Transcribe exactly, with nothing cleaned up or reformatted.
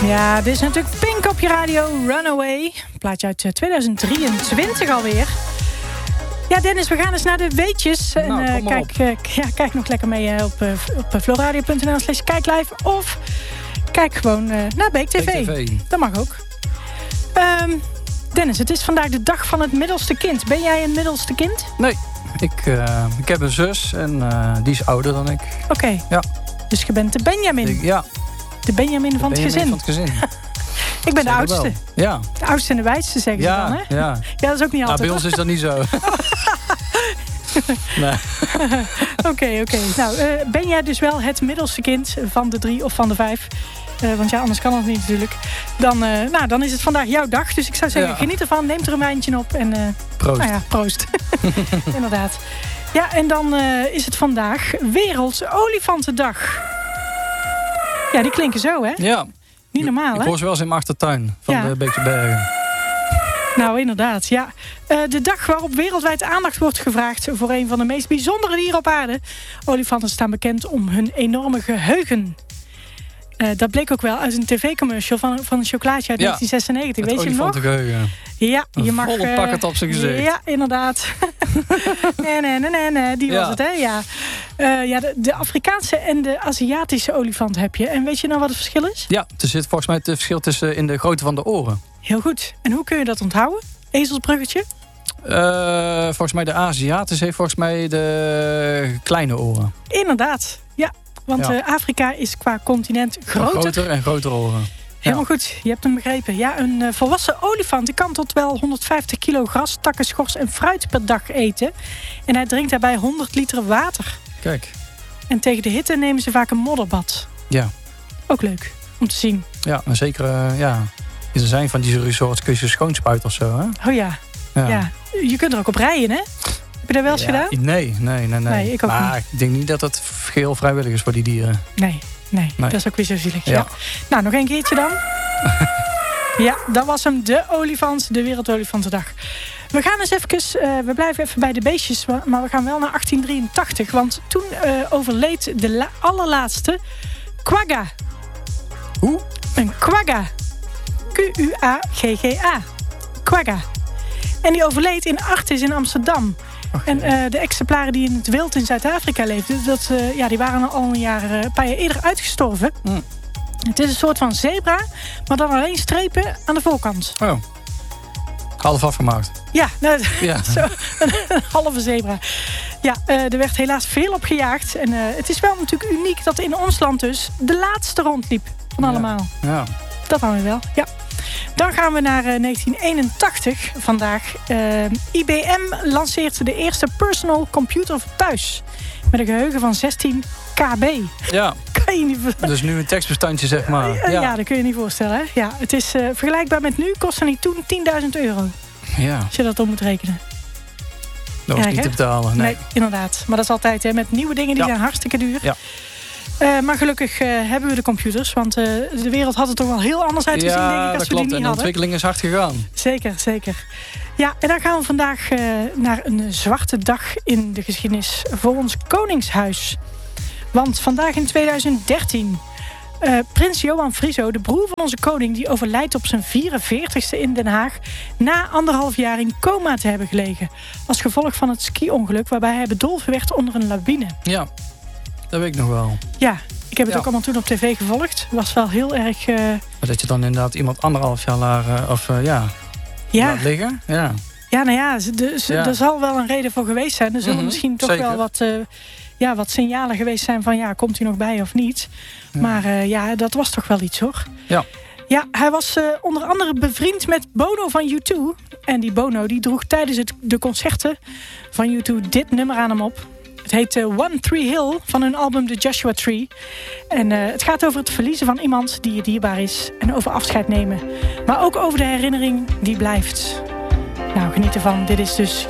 Ja, dit is natuurlijk Pink op je radio, Runaway. Plaatje uit tweeduizend drieëntwintig alweer. Ja, Dennis, we gaan eens naar de weetjes. En nou, uh, kijk, uh, ja, kijk nog lekker mee uh, op, uh, op flowradio punt n l slash kijk live. Of kijk gewoon uh, naar Beek T V. Beek T V. Dat mag ook. Um, Dennis, het is vandaag de dag van het middelste kind. Ben jij een middelste kind? Nee, ik, uh, ik heb een zus en uh, die is ouder dan ik. Oké. Okay. Ja. Dus je bent de Benjamin. Ik, ja. De Benjamin van, de het, Benjamin gezin. van het gezin. Ik ben de oudste. Wel. Ja. De oudste en de wijste, zeggen ja, ze dan, hè? Ja, ja, dat is ook niet altijd. Nou, bij ons is dat niet zo. Nee. Oké, oké. Okay. Nou, uh, ben jij dus wel het middelste kind van de drie of van de vijf? Uh, want ja, anders kan het niet natuurlijk. Dan, uh, nou, dan is het vandaag jouw dag. Dus ik zou zeggen, ja. Geniet ervan. Neem er een wijntje op. En, uh, proost. Nou ja, proost. Inderdaad. Ja, en dan uh, is het vandaag Wereldolifantendag. Ja, die klinken zo, hè? Ja. Niet normaal, ik, hè? Ik hoor ze wel eens in mijn achtertuin van ja. de Beekse Bergen. Nou, inderdaad, ja. Uh, de dag waarop wereldwijd aandacht wordt gevraagd voor een van de meest bijzondere dieren op aarde. Olifanten staan bekend om hun enorme geheugen. Uh, dat bleek ook wel uit een tv-commercial van, van een chocolaatje uit ja, negentien zesennegentig. Weet je hem nog? Olifantengeheugen. Ja, je een mag... volle uh, pak het op zijn gezicht. Ja, inderdaad. nee, nee, nee, nee, nee, die ja. was het, hè? Ja, uh, ja de, de Afrikaanse en de Aziatische olifant heb je. En weet je nou wat het verschil is? Ja, er zit volgens mij het verschil tussen in de grootte van de oren. Heel goed. En hoe kun je dat onthouden? Ezelsbruggetje? Uh, volgens mij de Aziatische heeft volgens mij de kleine oren. Inderdaad, ja. Want ja. uh, Afrika is qua continent groter. Groter en grotere oren. Helemaal ja. goed, je hebt hem begrepen. Ja, een uh, volwassen olifant die kan tot wel honderdvijftig kilo gras, takken, schors en fruit per dag eten. En hij drinkt daarbij honderd liter water. Kijk. En tegen de hitte nemen ze vaak een modderbad. Ja. Ook leuk om te zien. Ja, en zeker, uh, ja. Er zijn van die resorts kun je schoonspuiten of zo, hè? Oh ja. ja. ja. Je kunt er ook op rijden, hè? Heb je dat wel eens ja, gedaan? Nee, nee, nee. nee. nee ik ook maar niet. ik denk niet dat het geheel vrijwillig is voor die dieren. Nee, nee, nee. Dat is ook weer zo zielig. Ja. Ja. Nou, nog een keertje dan. Ja, dat was hem, de olifant, de Wereldolifantendag. We gaan eens even, uh, we blijven even bij de beestjes, maar we gaan wel naar achttien drieëntachtig. Want toen uh, overleed de la- allerlaatste quagga. Hoe? Een quagga. Q U A G G A. Quagga. En die overleed in Artis in Amsterdam. Ach, en uh, de exemplaren die in het wild in Zuid-Afrika leefden, dat, uh, ja, die waren al een, jaar, uh, een paar jaar eerder uitgestorven. Mm. Het is een soort van zebra, maar dan alleen strepen aan de voorkant. Oh. Half afgemaakt. Ja, nou, ja. Zo, een, een halve zebra. Ja, uh, er werd helaas veel op gejaagd. En uh, het is wel natuurlijk uniek dat in ons land dus de laatste rondliep van allemaal. Ja. Ja. Dat dan weer wel, ja. Dan gaan we naar uh, negentien eenentachtig vandaag. Uh, I B M lanceert de eerste personal computer voor thuis. Met een geheugen van zestien kilobyte. Ja. Kan je niet voorstellen. Dus nu een tekstbestandje, zeg maar. Ja, ja. ja dat kun je niet voorstellen. Hè? Ja, het is uh, vergelijkbaar met nu. Kostte niet toen tienduizend euro. Ja. Als je dat om moet rekenen. Dat was Kijk, niet te betalen. Nee. nee, inderdaad. Maar dat is altijd hè, met nieuwe dingen die ja. zijn hartstikke duur. Ja. Uh, maar gelukkig uh, hebben we de computers. Want uh, de wereld had er toch wel heel anders uitgezien, ja, denk ik, als we klopt. die niet en de hadden. ontwikkeling is hard gegaan. Zeker, zeker. Ja, en dan gaan we vandaag uh, naar een zwarte dag in de geschiedenis voor ons Koningshuis. Want vandaag in tweeduizend dertien... Uh, prins Johan Frieso, de broer van onze koning, die overlijdt op zijn vierenveertigste in Den Haag na anderhalf jaar in coma te hebben gelegen. Als gevolg van het ski-ongeluk waarbij hij bedolven werd onder een lawine. Ja, dat weet ik nog wel. Ja, ik heb het ja. ook allemaal toen op tv gevolgd. Was wel heel erg... Uh... Maar dat je dan inderdaad iemand anderhalf jaar laat, uh, of, uh, ja, ja. laat liggen. Ja. Ja, nou ja, de, de, ja, er zal wel een reden voor geweest zijn. Er zullen mm-hmm, misschien toch zeker. wel wat, uh, ja, wat signalen geweest zijn van ja, komt hij nog bij of niet. Ja. Maar uh, ja, dat was toch wel iets hoor. Ja. Ja, hij was uh, onder andere bevriend met Bono van U twee. En die Bono die droeg tijdens het, de concerten van U twee dit nummer aan hem op. Het heet uh, One Tree Hill van hun album The Joshua Tree. En uh, het gaat over het verliezen van iemand die je dierbaar is. En over afscheid nemen. Maar ook over de herinnering die blijft. Nou, geniet ervan. Dit is dus